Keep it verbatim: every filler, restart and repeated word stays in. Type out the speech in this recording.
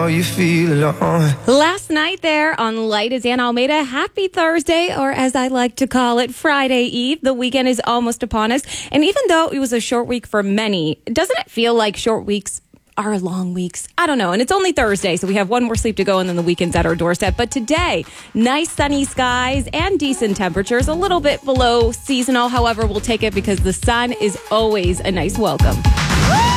how you feel alone. Last night there on Light is Ann Almeida. Happy Thursday, or as I like to call it, Friday Eve. The weekend is almost upon us. And even though it was a short week for many, doesn't it feel like short weeks are long weeks? I don't know. And it's only Thursday, so we have one more sleep to go, and then the weekend's at our doorstep. But today, nice sunny skies and decent temperatures, a little bit below seasonal. However, we'll take it because the sun is always a nice welcome.